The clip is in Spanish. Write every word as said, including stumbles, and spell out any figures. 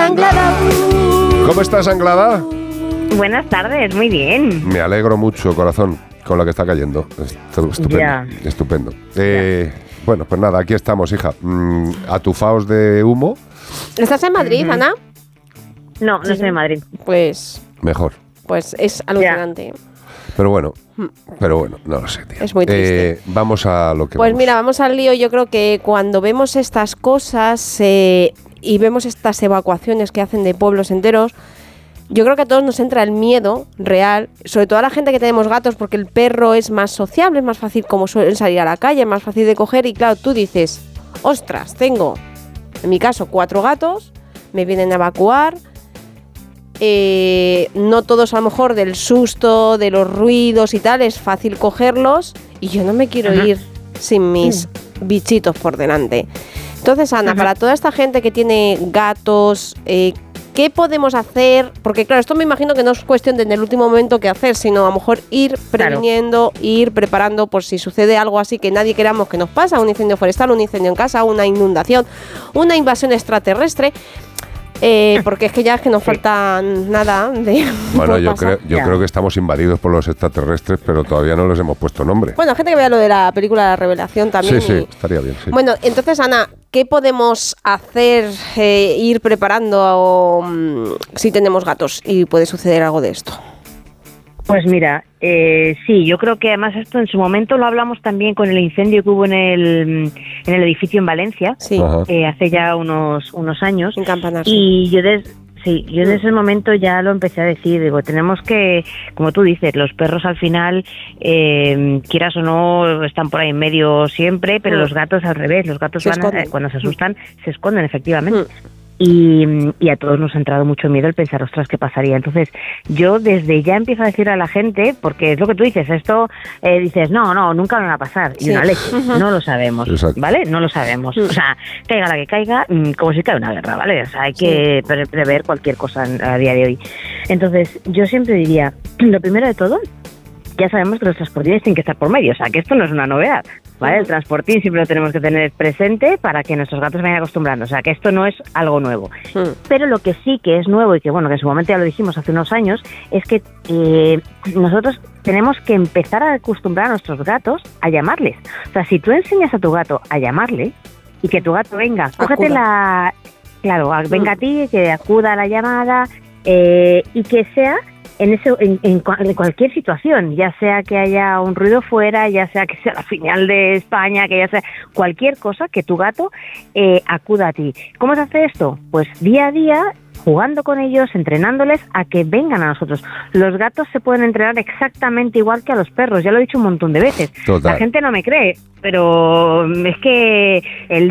Anglada. ¿Cómo estás, Anglada? Buenas tardes, muy bien. Me alegro mucho, corazón, con lo que está cayendo. Estupendo, ya. estupendo. Eh, bueno, pues nada, aquí estamos, hija. Mm, atufaos de humo. ¿Estás en Madrid, uh-huh. Ana? No, no sí. estoy en Madrid. Pues... Mejor. Pues es alucinante. Ya. Pero bueno, pero bueno, no lo sé, tío. Es muy triste. Eh, vamos a lo que Pues vamos. mira, vamos al lío. Yo creo que cuando vemos estas cosas eh, y vemos estas evacuaciones que hacen de pueblos enteros, yo creo que a todos nos entra el miedo real, sobre todo a la gente que tenemos gatos, porque el perro es más sociable, es más fácil como suelen salir a la calle, es más fácil de coger y claro, tú dices, ostras, tengo, en mi caso, cuatro gatos, me vienen a evacuar. Eh, no todos a lo mejor del susto, de los ruidos y tal, es fácil cogerlos y yo no me quiero Ajá. ir sin mis uh. bichitos por delante. Entonces, Ana, Ajá. para toda esta gente que tiene gatos, eh, ¿qué podemos hacer? Porque claro, esto me imagino que no es cuestión de en el último momento qué hacer, sino a lo mejor ir previniendo, claro. ir preparando por si sucede algo así que nadie queramos que nos pasa, un incendio forestal, un incendio en casa, una inundación, una invasión extraterrestre. Eh, porque es que ya es que nos falta nada de... Bueno, yo, creo, yo creo que estamos invadidos por los extraterrestres, pero todavía no les hemos puesto nombre. Bueno, gente que vea lo de la película La Revelación también. Sí, sí, y... estaría bien, sí. Bueno, entonces, Ana, ¿qué podemos hacer, eh, ir preparando o, um, si tenemos gatos y puede suceder algo de esto? Pues mira, eh, sí, yo creo que además esto en su momento lo hablamos también con el incendio que hubo en el en el edificio en Valencia, sí. eh, hace ya unos unos años. En Campanar, y yo desde sí, yo desde ese momento ya lo empecé a decir, digo, tenemos que, como tú dices, los perros al final, eh, quieras o no, están por ahí en medio siempre, pero mm. los gatos al revés, los gatos se van a, cuando se asustan mm. se esconden efectivamente. Mm. Y, y a todos nos ha entrado mucho miedo el pensar, ostras, ¿qué pasaría? Entonces, yo desde ya empiezo a decir a la gente, porque es lo que tú dices, esto, eh, dices, no, no, nunca me va a pasar. Y sí. una leche, no lo sabemos, Exacto. ¿vale? No lo sabemos. O sea, caiga la que caiga, como si cae una guerra, ¿vale? O sea, hay que sí. pre- prever cualquier cosa a día de hoy. Entonces, yo siempre diría, lo primero de todo, ya sabemos que los transportines tienen que estar por medio, o sea, que esto no es una novedad, ¿vale? El transportín siempre lo tenemos que tener presente para que nuestros gatos vayan acostumbrando, o sea, que esto no es algo nuevo. Mm. Pero lo que sí que es nuevo y que, bueno, que en su momento ya lo dijimos hace unos años, es que eh, nosotros tenemos que empezar a acostumbrar a nuestros gatos a llamarles. O sea, si tú enseñas a tu gato a llamarle y que tu gato venga, cógete la... Claro, venga mm. a ti, que acuda a la llamada eh, y que sea... En, ese, en, en, en cualquier situación, ya sea que haya un ruido fuera, ya sea que sea la señal de España, que ya sea cualquier cosa, que tu gato eh, acuda a ti. ¿Cómo se hace esto? Pues día a día, jugando con ellos, entrenándoles a que vengan a nosotros. Los gatos se pueden entrenar exactamente igual que a los perros, ya lo he dicho un montón de veces. Total. La gente no me cree, pero es que el